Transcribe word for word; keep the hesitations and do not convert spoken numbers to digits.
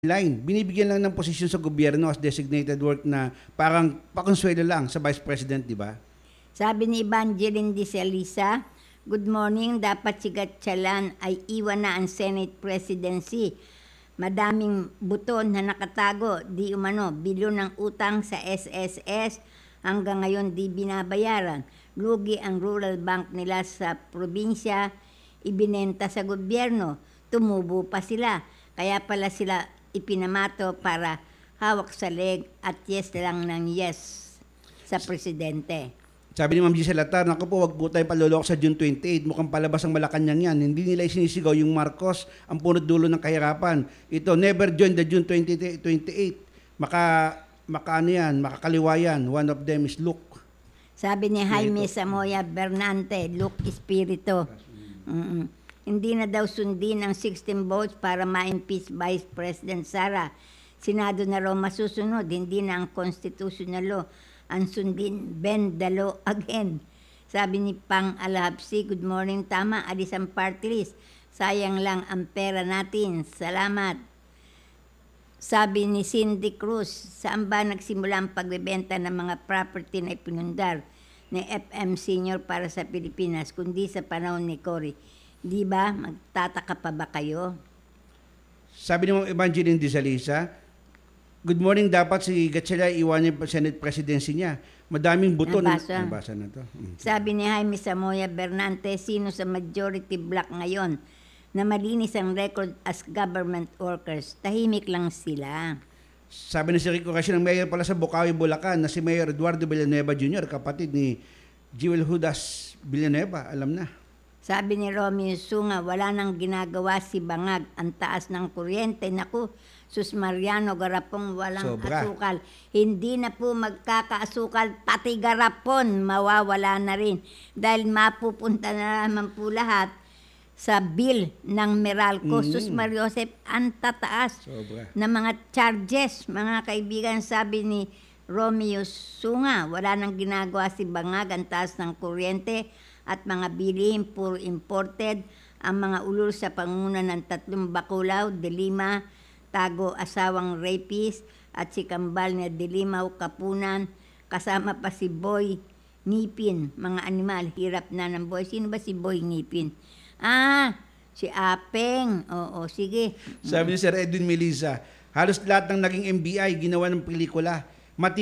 line. Binibigyan lang ng posisyon sa gobyerno as designated work na parang pakonsuelo lang sa Vice President, di ba? Sabi ni Evangeline de Salisa, good morning, dapat si Gatchalan ay iwan na ang Senate presidency. Madaming buton na nakatago, di umano, bilyon ng utang sa S S S hanggang ngayon di binabayaran. Lugi ang rural bank nila sa probinsya, ibinenta sa gobyerno, tumubo pa sila. Kaya pala sila ipinamato para hawak sa leg at yes lang ng yes sa presidente. Sabi ni Ma'am Giselle Atar, naku po, wag po tayong palulok sa June twenty-eight. Mukhang palabas ang Malacanang yan. Hindi nila isinisigaw yung Marcos, ang punot dulo ng kahirapan. Ito, never join the June twenty-eight. Maka, maka ano yan, makakaliwa yan. One of them is Luke. Sabi ni Jaime Samoya Bernante, Luke Espiritu. Mm-mm. Hindi na daw sundin ang sixteen votes para ma-impeach Vice President Sara. Senado na raw masusunod, hindi na ang constitutional law. Ang sundin, bend the law again. Sabi ni Pang Alhabsi, good morning, tama, alis ang party list. Sayang lang ang pera natin. Salamat. Sabi ni Cindy Cruz, saan ba nagsimula ang pagbebenta ng mga property na ipinundar ni F M Senior para sa Pilipinas, kundi sa panahon ni Cory? Di ba? Magtataka pa ba kayo? Sabi ni Ma'am Evangeline de Salisa, good morning, dapat si Gatchalian iwanin pa Senate presidency niya. Madaming buto. Nabasa. Nabasa na to. Mm. Sabi ni Jaime Samoya Bernante, sino sa majority black ngayon na malinis ang record as government workers? Tahimik lang sila. Sabi ni si Rico kasi ng mayor pala sa Bukawi, Bulacan, na si Mayor Eduardo Villanueva Junior, kapatid ni Jewel Judas Villanueva, alam na. Sabi ni Romeo Sunga, wala nang ginagawa si Bangag. Ang taas ng kuryente. Naku, Sus Mariano, garapong walang Sobra. asukal. Hindi na po magkakaasukal, pati garapon mawawala na rin. Dahil mapupunta na naman po lahat sa bill ng Meralco. Mm. Sus Mariosep, ang tataas Sobra. na mga charges. Mga kaibigan, sabi ni Romeo Sunga, wala nang ginagawa si Bangag. Ang taas ng kuryente at mga bilihin puro imported. Ang mga ulol sa panguna ng tatlong bakulaw, Delima, Tago, asawang rapist, at si Kambal na Dilimaw, Kapunan, kasama pa si Boy Ngipin, mga animal, hirap na ng Boy. Sino ba si Boy Ngipin? Ah, si Apeng. Oo, sige. Sabi ni Sir Edwin Melisa, halos lahat ng naging M B I ginawa ng pelikula. Mati